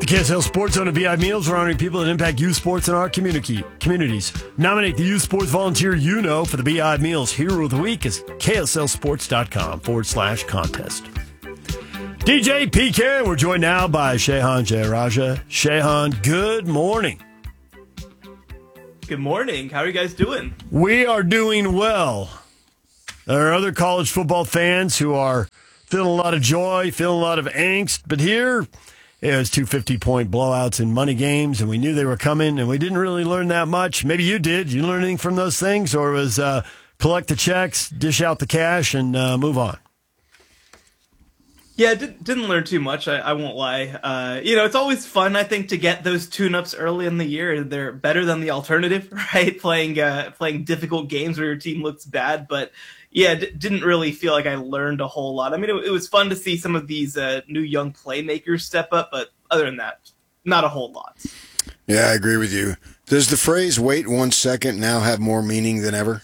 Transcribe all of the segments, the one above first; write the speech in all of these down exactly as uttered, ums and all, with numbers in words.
K S L Sports Zone and V I Meals. We're honoring people that impact youth sports in our community communities. Nominate the youth sports volunteer you know for the V I Meals Hero of the Week is KSLSports.com forward slash contest. D J P K, we're joined now by Shehan Jayaraja. Shehan, good morning. Good morning. How are you guys doing? We are doing well. There are other college football fans who are feeling a lot of joy, feeling a lot of angst, but here it was two fifty-point blowouts in money games, and we knew they were coming, and we didn't really learn that much. Maybe you did. You learn anything from those things, or was uh, collect the checks, dish out the cash, and uh, move on? Yeah, did, didn't learn too much, I, I won't lie. Uh, you know, it's always fun, I think, to get those tune-ups early in the year. They're better than the alternative, right? Playing uh, playing difficult games where your team looks bad, but yeah, d- didn't really feel like I learned a whole lot. I mean, it, it was fun to see some of these uh, new young playmakers step up, but other than that, not a whole lot. Yeah, I agree with you. Does the phrase "wait one second" now have more meaning than ever?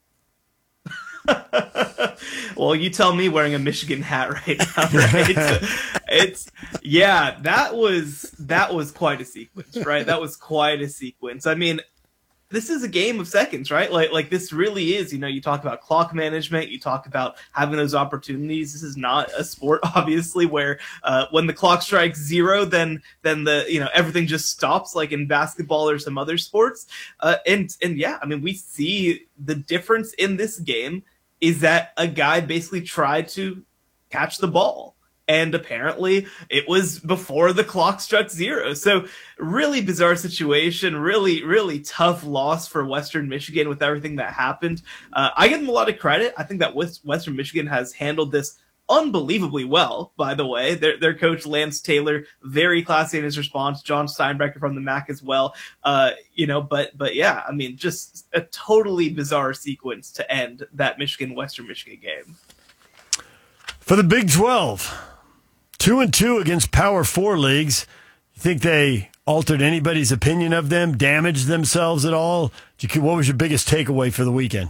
Well, you tell me wearing a Michigan hat right now, right? it's, it's yeah, that was that was quite a sequence, right? That was quite a sequence. I mean, this is a game of seconds, right? Like like this really is, you know, you talk about clock management, you talk about having those opportunities. This is not a sport, obviously, where uh, when the clock strikes zero, then then the, you know, everything just stops like in basketball or some other sports. Uh, and and yeah, I mean, we see the difference in this game is that a guy basically tried to catch the ball. And apparently it was before the clock struck zero. So really bizarre situation, really, really tough loss for Western Michigan with everything that happened. Uh, I give them a lot of credit. I think that Western Michigan has handled this unbelievably well, by the way. Their, their coach, Lance Taylor, very classy in his response. John Steinbrecher from the M A C as well. Uh, you know, but but yeah, I mean, just a totally bizarre sequence to end that Michigan-Western Michigan game. For the Big twelve, two and two against Power Four leagues. You think they altered anybody's opinion of them, damaged themselves at all? What was your biggest takeaway for the weekend?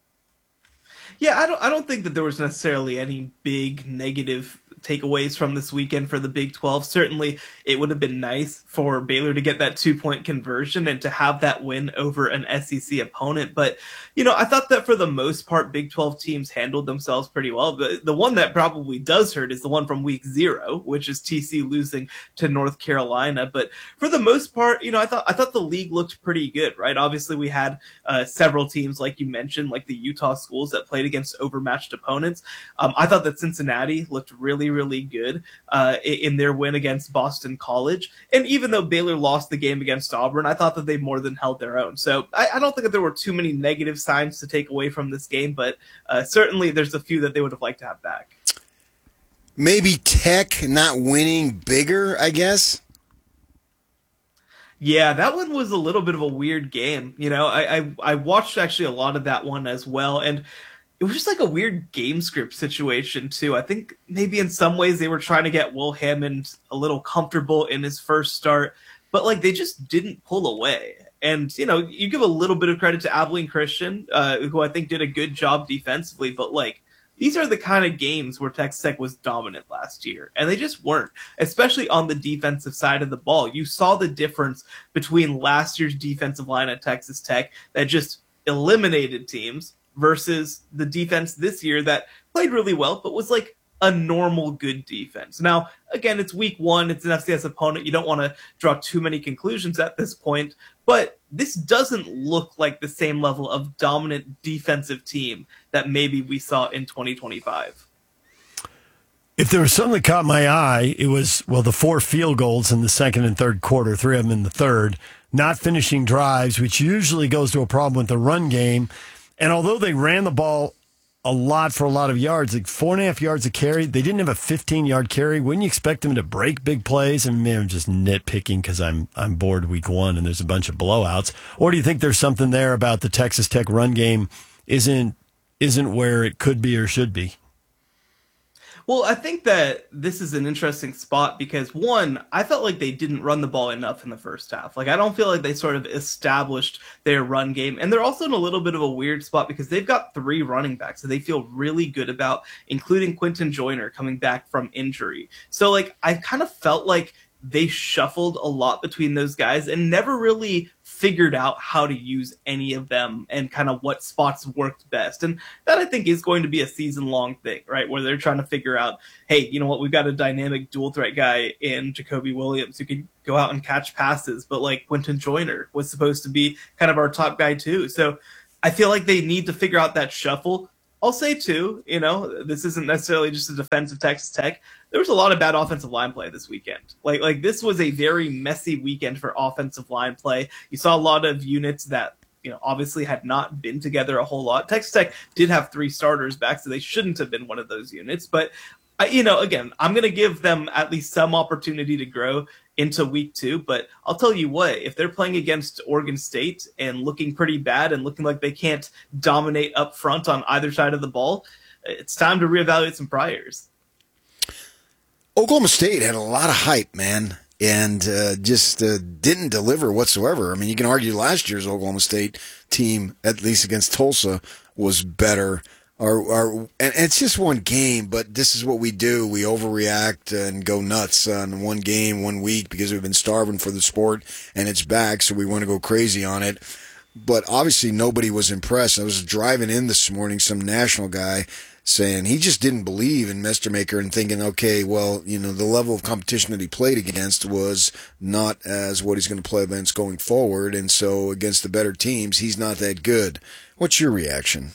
Yeah, I don't I don't think that there was necessarily any big negative takeaways from this weekend for the Big twelve. Certainly, it would have been nice for Baylor to get that two-point conversion and to have that win over an S E C opponent. But, you know, I thought that for the most part, Big twelve teams handled themselves pretty well. But the one that probably does hurt is the one from week zero, which is T C U losing to North Carolina. But for the most part, you know, I thought I thought the league looked pretty good, right? Obviously, we had uh, several teams, like you mentioned, like the Utah schools that played against overmatched opponents. Um, I thought that Cincinnati looked really, really good uh, in their win against Boston College. And even though Baylor lost the game against Auburn, I thought that they more than held their own. So I, I don't think that there were too many negative signs to take away from this game, but uh, certainly there's a few that they would have liked to have back. Maybe Tech not winning bigger, I guess. Yeah, that one was a little bit of a weird game. You know, I, I, I watched actually a lot of that one as well, and it was just like a weird game script situation, too. I think maybe in some ways they were trying to get Will Hammond a little comfortable in his first start, but like they just didn't pull away. And, you know, you give a little bit of credit to Abilene Christian, uh, who I think did a good job defensively, but like these are the kind of games where Texas Tech was dominant last year, and they just weren't, especially on the defensive side of the ball. You saw the difference between last year's defensive line at Texas Tech that just eliminated teams versus the defense this year that played really well, but was like a normal good defense. Now, again, it's week one. It's an F C S opponent. You don't want to draw too many conclusions at this point, but this doesn't look like the same level of dominant defensive team that maybe we saw in twenty twenty-five. If there was something that caught my eye, it was, well, the four field goals in the second and third quarter, three of them in the third, not finishing drives, which usually goes to a problem with the run game. And although they ran the ball a lot for a lot of yards, like four and a half yards a carry, they didn't have a fifteen-yard carry. Wouldn't you expect them to break big plays? And maybe I'm just nitpicking because I'm I'm bored week one and there's a bunch of blowouts. Or do you think there's something there about the Texas Tech run game isn't isn't where it could be or should be? Well, I think that this is an interesting spot because, one, I felt like they didn't run the ball enough in the first half. Like, I don't feel like they sort of established their run game. And they're also in a little bit of a weird spot because they've got three running backs that they feel really good about, including Quinton Joyner coming back from injury. So, like, I kind of felt like they shuffled a lot between those guys and never really figured out how to use any of them and kind of what spots worked best. And that, I think, is going to be a season-long thing, right, where they're trying to figure out, hey, you know what, we've got a dynamic dual-threat guy in Jacoby Williams who can go out and catch passes, but, like, Quentin Joyner was supposed to be kind of our top guy too. So I feel like they need to figure out that shuffle. I'll say, too, you know, this isn't necessarily just a defense of Texas Tech. There was a lot of bad offensive line play this weekend. Like, like this was a very messy weekend for offensive line play. You saw a lot of units that, you know, obviously had not been together a whole lot. Texas Tech did have three starters back, so they shouldn't have been one of those units. But, I, you know, again, I'm going to give them at least some opportunity to grow into week two. But I'll tell you what, if they're playing against Oregon State and looking pretty bad and looking like they can't dominate up front on either side of the ball, it's time to reevaluate some priors. Oklahoma State had a lot of hype, man, and uh, just uh, didn't deliver whatsoever. I mean, you can argue last year's Oklahoma State team, at least against Tulsa, was better. Or, or, and it's just one game, but this is what we do. We overreact and go nuts on one game, one week, because we've been starving for the sport, and it's back, so we want to go crazy on it. But obviously nobody was impressed. I was driving in this morning, some national guy saying he just didn't believe in Mestermaker and thinking, okay, well, you know, the level of competition that he played against was not as what he's going to play against going forward, and so against the better teams, he's not that good. What's your reaction?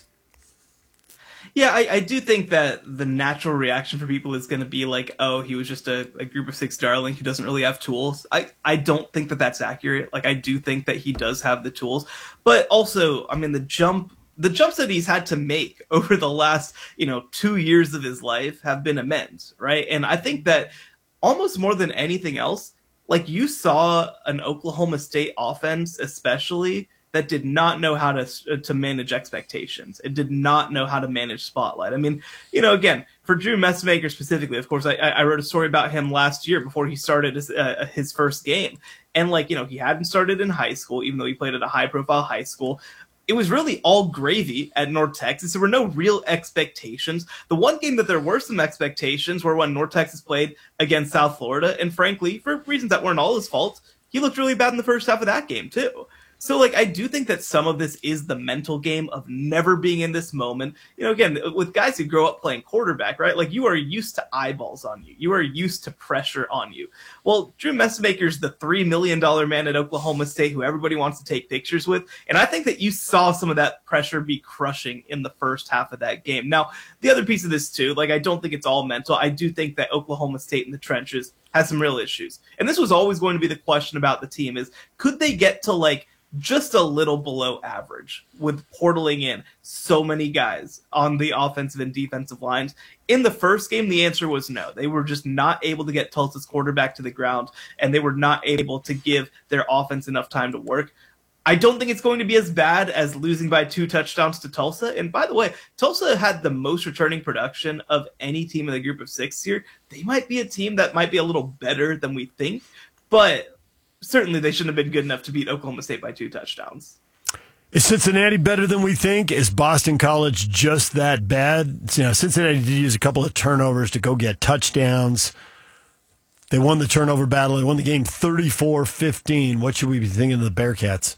Yeah, I, I do think that the natural reaction for people is going to be like, oh, he was just a, a group of six darling who doesn't really have tools. I, I don't think that that's accurate. Like, I do think that he does have the tools. But also, I mean, the jump, the jumps that he's had to make over the last, you know, two years of his life have been immense, right? And I think that almost more than anything else, like, you saw an Oklahoma State offense, especially, that did not know how to to manage expectations. It did not know how to manage spotlight. I mean, you know, again, for Drew Messmaker specifically, of course, I, I wrote a story about him last year before he started his, uh, his first game. And, like, you know, he hadn't started in high school, even though he played at a high-profile high school. It was really all gravy at North Texas. There were no real expectations. The one game that there were some expectations were when North Texas played against South Florida. And frankly, for reasons that weren't all his fault, he looked really bad in the first half of that game, too. So, like, I do think that some of this is the mental game of never being in this moment. You know, again, with guys who grow up playing quarterback, right? Like, you are used to eyeballs on you. You are used to pressure on you. Well, Drew Messmaker's the three million dollars man at Oklahoma State who everybody wants to take pictures with. And I think that you saw some of that pressure be crushing in the first half of that game. Now, the other piece of this, too, like, I don't think it's all mental. I do think that Oklahoma State in the trenches has some real issues. And this was always going to be the question about the team is, could they get to, like, just a little below average with portaling in so many guys on the offensive and defensive lines? In the first game, the answer was no. They were just not able to get Tulsa's quarterback to the ground, and they were not able to give their offense enough time to work. I don't think it's going to be as bad as losing by two touchdowns to Tulsa. And by the way, Tulsa had the most returning production of any team in the group of six here. They might be a team that might be a little better than we think, but certainly they shouldn't have been good enough to beat Oklahoma State by two touchdowns. Is Cincinnati better than we think? Is Boston College just that bad? You know, Cincinnati did use a couple of turnovers to go get touchdowns. They won the turnover battle. They won the game thirty-four fifteen. What should we be thinking of the Bearcats?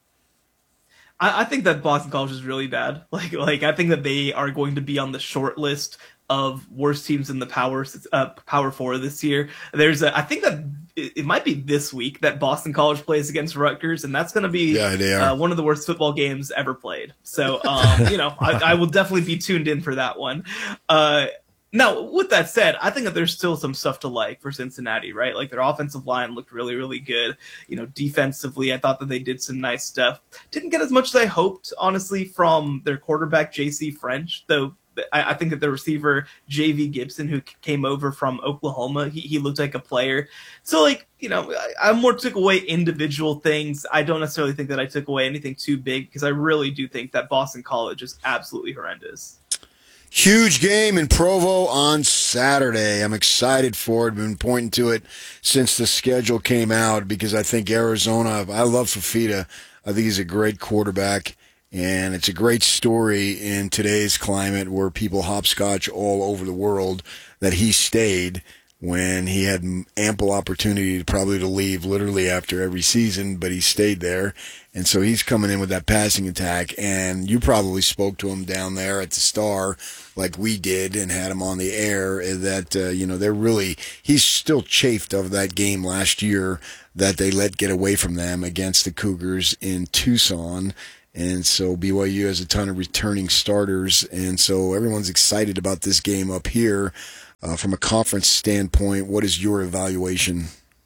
I, I think that Boston College is really bad. Like, like I think that they are going to be on the short list of worst teams in the Power uh, Power Four this year. There's a, I think that it, it might be this week that Boston College plays against Rutgers, and that's going to be yeah, they are. Uh, one of the worst football games ever played. So, um, you know, I, I will definitely be tuned in for that one. Uh, now, with that said, I think that there's still some stuff to like for Cincinnati, right? Like, their offensive line looked really, really good. You know, defensively, I thought that they did some nice stuff. Didn't get as much as I hoped, honestly, from their quarterback, J C French, though. I think that the receiver, J V Gibson, who came over from Oklahoma, he, he looked like a player. So, like, you know, I, I more took away individual things. I don't necessarily think that I took away anything too big, because I really do think that Boston College is absolutely horrendous. Huge game in Provo on Saturday. I'm excited for it. I've been pointing to it since the schedule came out, because I think Arizona, I love Fafita. I think he's a great quarterback. And it's a great story in today's climate where people hopscotch all over the world that he stayed. when he had ample opportunity to probably to leave literally after every season, but he stayed there. And so he's coming in with that passing attack, and you probably spoke to him down there at the Star like we did and had him on the air, that, uh, you know, they're really, he's still chafed of that game last year that they let get away from them against the Cougars in Tucson. And so B Y U has a ton of returning starters, and so everyone's excited about this game up here. Uh, from a conference standpoint, what is your evaluation?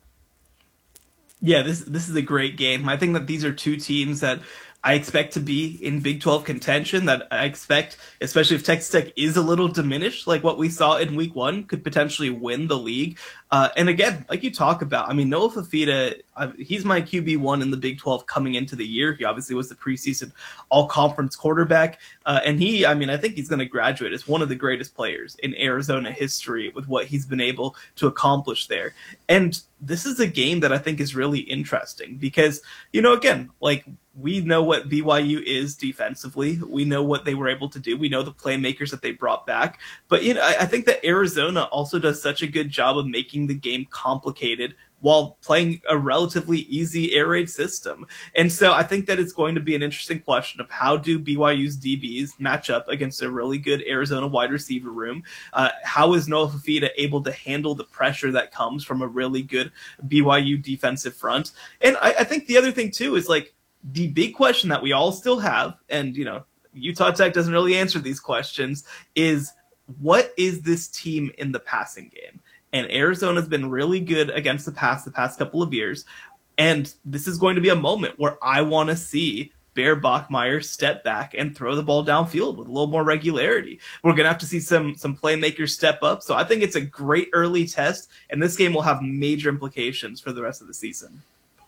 Yeah, this this is a great game. I think that these are two teams that I expect to be in Big twelve contention, that I expect, especially if Texas Tech is a little diminished, like what we saw in week one, could potentially win the league. Uh, and again, like you talk about, I mean, Noah Fafita, uh, he's my Q B one in the Big twelve coming into the year. He obviously was the preseason all-conference quarterback. Uh, and he, I mean, I think he's going to graduate as one of the greatest players in Arizona history with what he's been able to accomplish there. And this is a game that I think is really interesting because, you know, again, like, we know what B Y U is defensively. We know what they were able to do. We know the playmakers that they brought back. But, you know, I, I think that Arizona also does such a good job of making the game complicated while playing a relatively easy air raid system. And so I think that it's going to be an interesting question of how do B Y U's D Bs match up against a really good Arizona wide receiver room? Uh, how is Noah Fafita able to handle the pressure that comes from a really good B Y U defensive front? And I, I think the other thing, too, is like, the big question that we all still have, and, you know, Utah Tech doesn't really answer these questions, is what is this team in the passing game? And Arizona's been really good against the pass the past couple of years. And this is going to be a moment where I want to see Bear Bachmeier step back and throw the ball downfield with a little more regularity. We're going to have to see some some playmakers step up. So I think it's a great early test, and this game will have major implications for the rest of the season.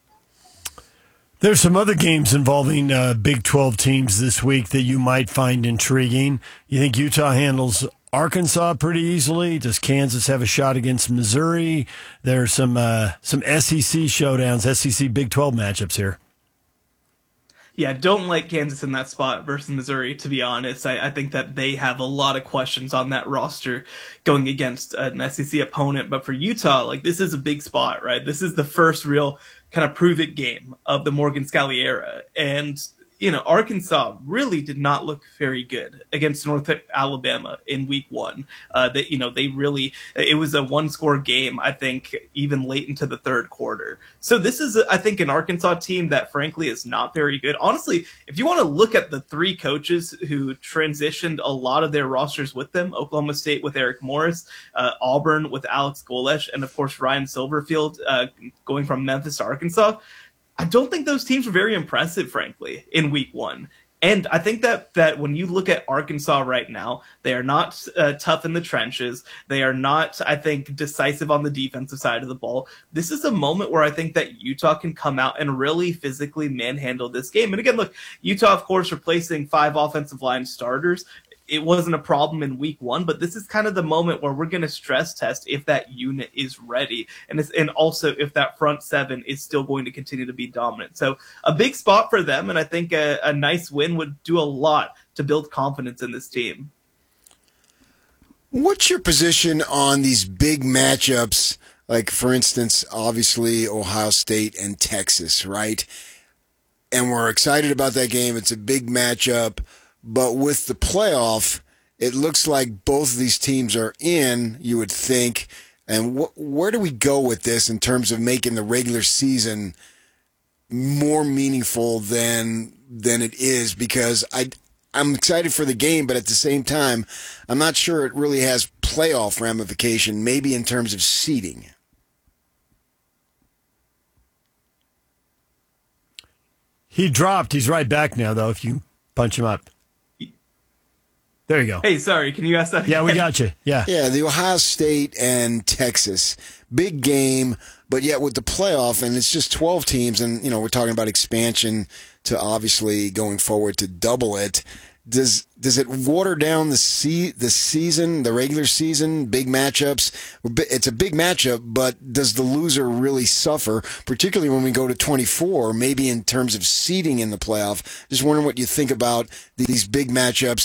There's some other games involving uh, Big twelve teams this week that you might find intriguing. You think Utah handles Arkansas pretty easily? Does Kansas have a shot against Missouri? There's some uh, some S E C showdowns, S E C Big twelve matchups here. Yeah, don't like Kansas in that spot versus Missouri, to be honest. I, I think that they have a lot of questions on that roster going against an S E C opponent. But for Utah, like, this is a big spot, right? This is the first real kind of prove-it game of the Morgan Scalley era. And, you know, Arkansas really did not look very good against North Alabama in week one. Uh, that, you know, they really, it was a one score game, I think, even late into the third quarter. So this is, I think, an Arkansas team that frankly is not very good. Honestly, if you want to look at the three coaches who transitioned a lot of their rosters with them, Oklahoma State with Eric Morris, uh, Auburn with Alex Golesh, and of course, Ryan Silverfield uh, going from Memphis to Arkansas, I don't think those teams were very impressive, frankly, in week one. And I think that that when you look at Arkansas right now, they are not uh, tough in the trenches. They are not, I think, decisive on the defensive side of the ball. This is a moment where I think that Utah can come out and really physically manhandle this game. And again, look, Utah, of course, replacing five offensive line starters. It wasn't a problem in week one, but this is kind of the moment where we're going to stress test if that unit is ready. And it's, and also if that front seven is still going to continue to be dominant. So a big spot for them. And I think a, a nice win would do a lot to build confidence in this team. What's your position on these big matchups? Like, for instance, obviously Ohio State and Texas, right? And we're excited about that game. It's a big matchup. But with the playoff, it looks like both of these teams are in, you would think. And wh- where do we go with this in terms of making the regular season more meaningful than than it is? Because I, I'm excited for the game, but at the same time, I'm not sure it really has playoff ramification, maybe in terms of seeding. He dropped. He's right back now, though, if you punch him up. There you go. Hey, sorry, can you ask that again? Yeah, we got you. Yeah. Yeah, the Ohio State and Texas. Big game, but yet with the playoff, and it's just twelve teams, and, you know, we're talking about expansion to obviously going forward to double it. Does does it water down the se- the season, the regular season, big matchups? It's a big matchup, but does the loser really suffer, particularly when we go to twenty-four, maybe in terms of seeding in the playoff? Just wondering what you think about these big matchups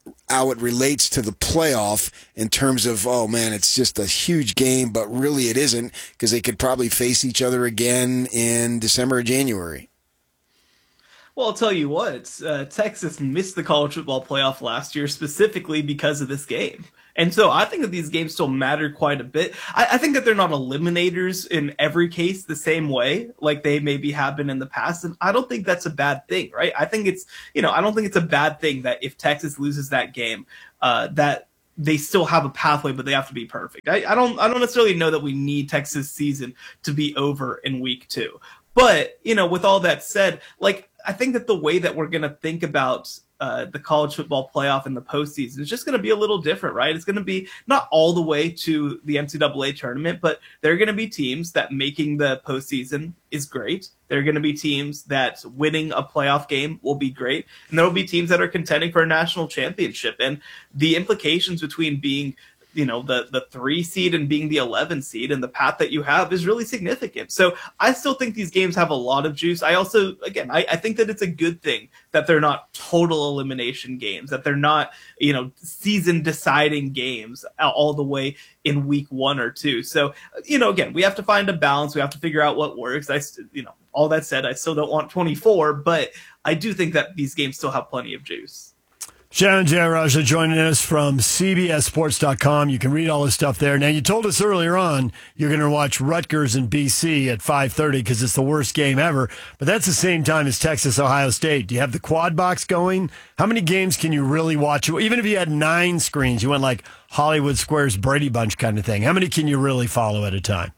how it relates to the playoff in terms of, oh man, it's just a huge game, but really it isn't, because they could probably face each other again in December or January. Well, I'll tell you what, uh, Texas missed the college football playoff last year specifically because of this game. And so I think that these games still matter quite a bit. I, I think that they're not eliminators in every case the same way, like they maybe have been in the past. And I don't think that's a bad thing, right? I think it's, you know, I don't think it's a bad thing that if Texas loses that game, uh, that they still have a pathway, but they have to be perfect. I, I don't, I don't necessarily know that we need Texas season to be over in week two. But, you know, with all that said, like, I think that the way that we're going to think about uh, the college football playoff in the postseason is just going to be a little different, right? It's going to be not all the way to the N C double A tournament, but there are going to be teams that making the postseason is great. There are going to be teams that winning a playoff game will be great. And there will be teams that are contending for a national championship. And the implications between being you know, the, the three seed and being the eleven seed and the path that you have is really significant. So I still think these games have a lot of juice. I also, again, I, I think that it's a good thing that they're not total elimination games, that they're not, you know, season deciding games all the way in week one or two. So, you know, again, we have to find a balance. We have to figure out what works. I, you know, all that said, I still don't want twenty-four, but I do think that these games still have plenty of juice. Shannon Jayaraja joining us from C B S Sports dot com. You can read all this stuff there. Now, you told us earlier on you're going to watch Rutgers and B C at five thirty because it's the worst game ever, but that's the same time as Texas-Ohio State. Do you have the quad box going? How many games can you really watch? Even if you had nine screens, you went like Hollywood Squares Brady Bunch kind of thing. How many can you really follow at a time?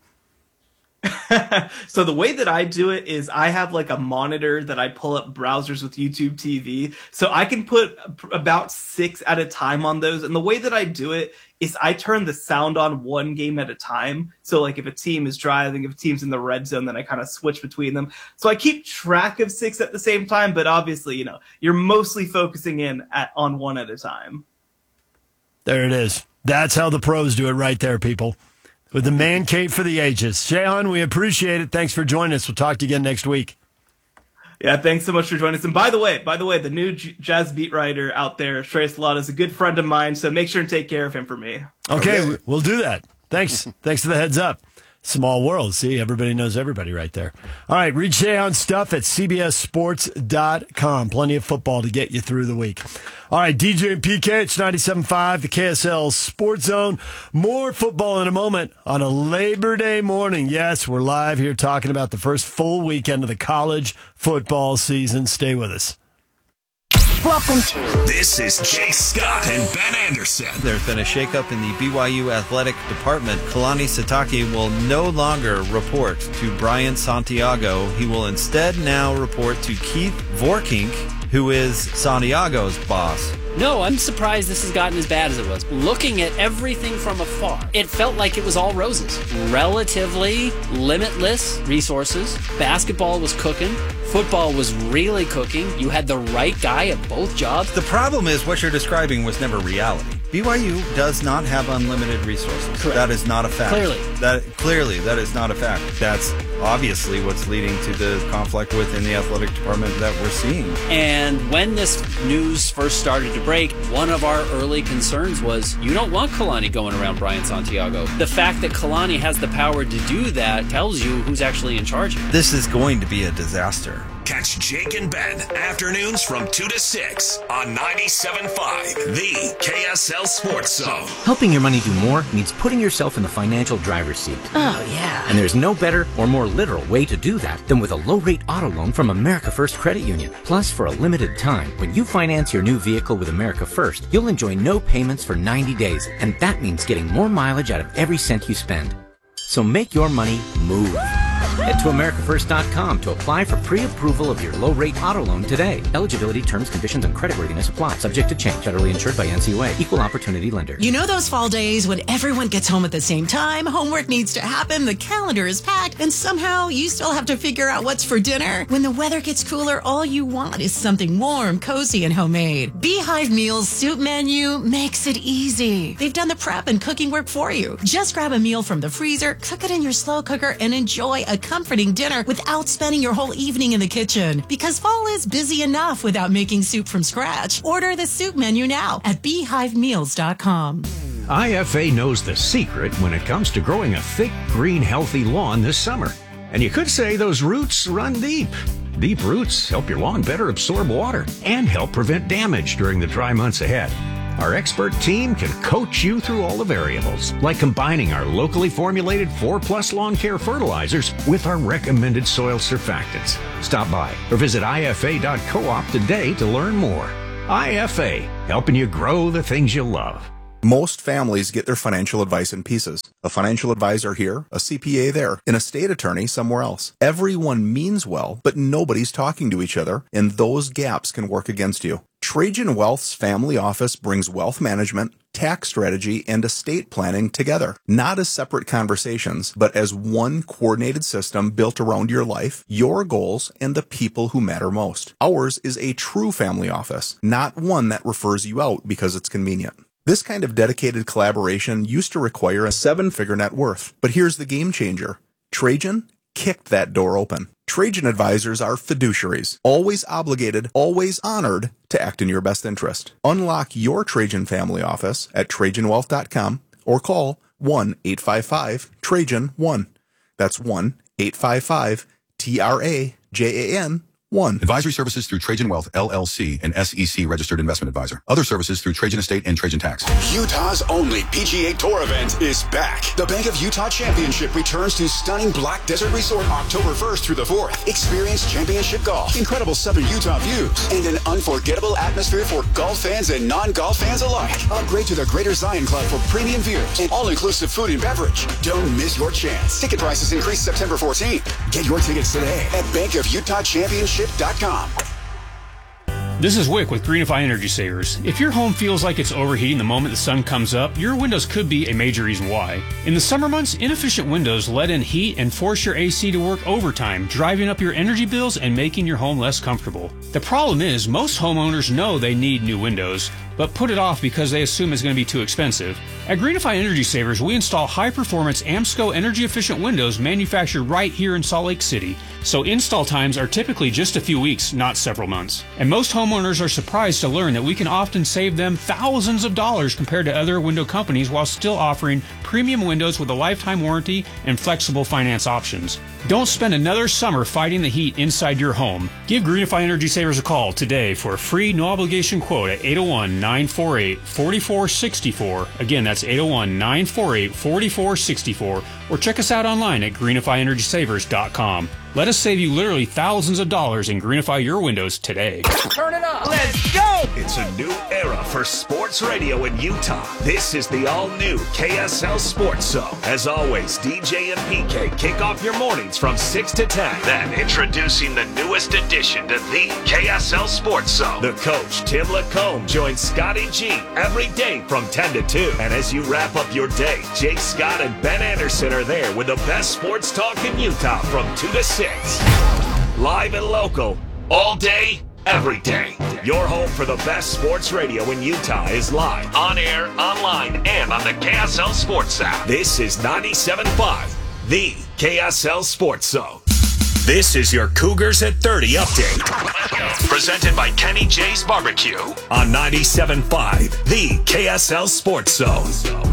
So the way that I do it is I have like a monitor that I pull up browsers with YouTube T V. So I can put about six at a time on those. And the way that I do it is I turn the sound on one game at a time. So like if a team is driving, if a team's in the red zone, then I kind of switch between them. So I keep track of six at the same time. But obviously, you know, you're mostly focusing in at, on one at a time. There it is. That's how the pros do it right there, people. With the man cave for the ages. Shahan, we appreciate it. Thanks for joining us. We'll talk to you again next week. Yeah, thanks so much for joining us. And by the way, by the way, the new J- jazz beat writer out there, Shreyas Lada, is a good friend of mine, so make sure and take care of him for me. Okay, okay. We'll do that. Thanks. Thanks for the heads up. Small world. See, everybody knows everybody right there. All right, read Shahan's stuff at C B S Sports dot com. Plenty of football to get you through the week. All right, D J and P K, it's ninety-seven point five, the K S L Sports Zone. More football in a moment on a Labor Day morning. Yes, we're live here talking about the first full weekend of the college football season. Stay with us. Welcome to This is Jake Scott and Ben Anderson. There's been a shakeup in the B Y U athletic department. Kalani Sitake will no longer report to Brian Santiago. He will instead now report to Keith Vorkink, who is Santiago's boss. No, I'm surprised this has gotten as bad as it was. Looking at everything from afar, it felt like it was all roses. Relatively limitless resources. Basketball was cooking. Football was really cooking. You had the right guy at both jobs. The problem is what you're describing was never reality. B Y U does not have unlimited resources. Correct. That is not a fact. Clearly. That clearly that is not a fact. That's obviously what's leading to the conflict within the athletic department that we're seeing. And when this news first started to break, one of our early concerns was you don't want Kalani going around Brian Santiago. The fact that Kalani has the power to do that tells you who's actually in charge here. This is going to be a disaster. Catch Jake and Ben afternoons from two to six on ninety-seven point five, the K S L Sports Zone. Helping your money do more means putting yourself in the financial driver's seat. Oh, yeah. And there's no better or more literal way to do that than with a low-rate auto loan from America First Credit Union. Plus, for a limited time, when you finance your new vehicle with America First, you'll enjoy no payments for ninety days, and that means getting more mileage out of every cent you spend. So make your money move. Head to America First dot com to apply for pre-approval of your low-rate auto loan today. Eligibility, terms, conditions, and creditworthiness apply. Subject to change. Federally insured by N C U A. Equal opportunity lender. You know those fall days when everyone gets home at the same time, homework needs to happen, the calendar is packed, and somehow you still have to figure out what's for dinner? When the weather gets cooler, all you want is something warm, cozy, and homemade. Beehive Meals Soup Menu makes it easy. They've done the prep and cooking work for you. Just grab a meal from the freezer, cook it in your slow cooker, and enjoy a comforting dinner without spending your whole evening in the kitchen. Because fall is busy enough without making soup from scratch. Order the soup menu now at beehive meals dot com. I F A knows the secret when it comes to growing a thick, green, healthy lawn this summer. And you could say those roots run deep. Deep roots help your lawn better absorb water and help prevent damage during the dry months ahead. Our expert team can coach you through all the variables, like combining our locally formulated four plus lawn care fertilizers with our recommended soil surfactants. Stop by or visit I F A dot coop today to learn more. I F A, helping you grow the things you love. Most families get their financial advice in pieces. A financial advisor here, a C P A there, an estate attorney somewhere else. Everyone means well, but nobody's talking to each other, and those gaps can work against you. Trajan Wealth's family office brings wealth management, tax strategy, and estate planning together, not as separate conversations, but as one coordinated system built around your life, your goals, and the people who matter most. Ours is a true family office, not one that refers you out because it's convenient. This kind of dedicated collaboration used to require a seven-figure net worth, but here's the game changer. Trajan kicked that door open. Trajan advisors are fiduciaries, always obligated, always honored to act in your best interest. Unlock your Trajan family office at trajan wealth dot com or call one eight five five Trajan one. That's one eight five five T R A J A N one. Advisory services through Trajan Wealth, L L C, an S E C registered investment advisor. Other services through Trajan Estate and Trajan Tax. Utah's only P G A Tour event is back. The Bank of Utah Championship returns to stunning Black Desert Resort October first through the fourth. Experience championship golf, incredible Southern Utah views, and an unforgettable atmosphere for golf fans and non-golf fans alike. Upgrade to the Greater Zion Club for premium views and all-inclusive food and beverage. Don't miss your chance. Ticket prices increase September fourteenth. Get your tickets today at bank of utah championship dot com. This is Wick with Greenify Energy Savers. If your home feels like it's overheating the moment the sun comes up, your windows could be a major reason why. In the summer months, inefficient windows let in heat and force your A C to work overtime, driving up your energy bills and making your home less comfortable. The problem is, most homeowners know they need new windows, but put it off because they assume it's going to be too expensive. At Greenify Energy Savers, we install high-performance AMSCO energy-efficient windows manufactured right here in Salt Lake City, so install times are typically just a few weeks, not several months. And most homeowners are surprised to learn that we can often save them thousands of dollars compared to other window companies while still offering premium windows with a lifetime warranty and flexible finance options. Don't spend another summer fighting the heat inside your home. Give Greenify Energy Savers a call today for a free no-obligation quote at eight oh one, nine four eight, four four six four. Again, that's eight oh one, nine four eight, four four six four. Or check us out online at greenify energy savers dot com. Let us save you literally thousands of dollars and greenify your windows today. Turn it up. Let's go. It's a new era for sports radio in Utah. This is the all-new K S L Sports Zone. As always, D J and P K kick off your mornings from six to ten. Then introducing the newest addition to the K S L Sports Zone. The coach, Tim Lacombe, joins Scotty G every day from ten to two. And as you wrap up your day, Jake Scott and Ben Anderson are there with the best sports talk in Utah from two to six. Live and local, all day, every day. Your home for the best sports radio in Utah is live, on air, online, and on the K S L Sports app. This is ninety-seven point five, the K S L Sports Zone. This is your Cougars at thirty update. Presented by Kenny J's Barbecue on ninety-seven point five, the K S L Sports Zone.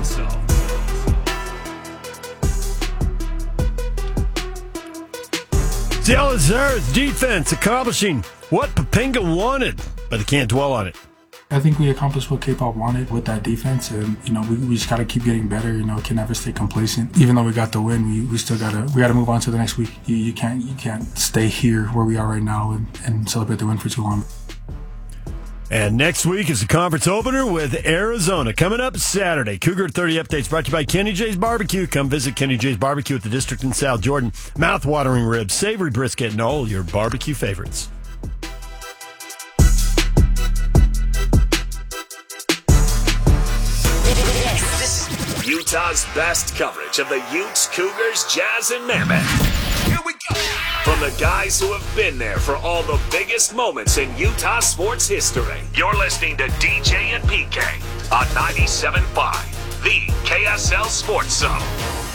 Dallas Earth defense accomplishing what Popenga wanted, but they can't dwell on it. I think we accomplished what K-pop wanted with that defense, and you know we, we just got to keep getting better. You know, can never stay complacent. Even though we got the win, we, we still gotta we gotta move on to the next week. You, you can't you can't stay here where we are right now and, and celebrate the win for too long. And next week is the conference opener with Arizona. Coming up Saturday. Cougar thirty Updates brought to you by Kenny J's Barbecue. Come visit Kenny J's Barbecue at the District in South Jordan. Mouth-watering ribs, savory brisket, and all your barbecue favorites. Utah's best coverage of the Utes, Cougars, Jazz, and Mammoth. Here we go. From the guys who have been there for all the biggest moments in Utah sports history. You're listening to D J and P K on ninety-seven point five, the K S L Sports Zone.